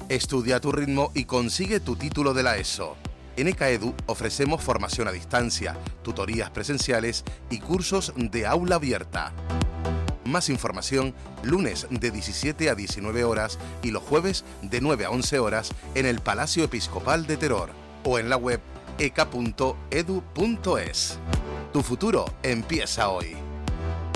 Estudia a tu ritmo y consigue tu título de la ESO. En ECAEDU ofrecemos formación a distancia, tutorías presenciales y cursos de aula abierta. Más información lunes de 17 a 19 horas y los jueves de 9 a 11 horas en el Palacio Episcopal de Teror o en la web eca.edu.es. Tu futuro empieza hoy.